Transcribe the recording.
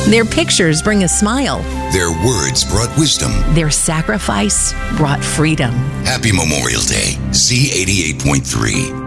Their pictures bring a smile. Their words brought wisdom. Their sacrifice brought freedom. Happy Memorial Day, Z88.3.